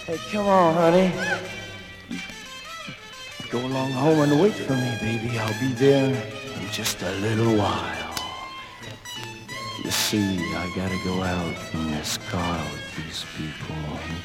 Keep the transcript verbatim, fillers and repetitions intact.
Hey, come on, honey. Go along home and wait for me, baby. I'll be there in just a little while. You see, I gotta go out in this car with these people.